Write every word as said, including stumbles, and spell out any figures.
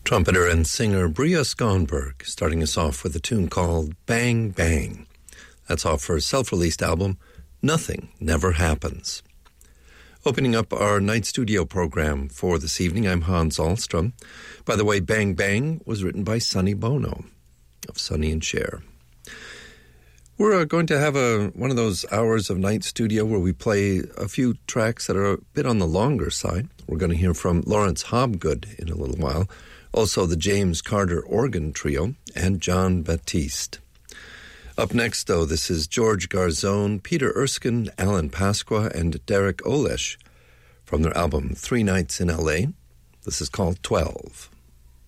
Trumpeter and singer Bria Skonberg, starting us off with a tune called Bang Bang. That's off her self-released album, Nothing Never Happens. Opening up our night studio program for this evening, I'm Hans Ahlstrom. By the way, Bang Bang was written by Sonny Bono of Sonny and Cher. We're uh, going to have a one of those hours of night studio where we play a few tracks that are a bit on the longer side. We're going to hear from Lawrence Hobgood in a little while, also the James Carter Organ Trio, and John Batiste. Up next, though, this is George Garzone, Peter Erskine, Alan Pasqua, and Derek Olesh from their album Three Nights in L A. This is called twelve.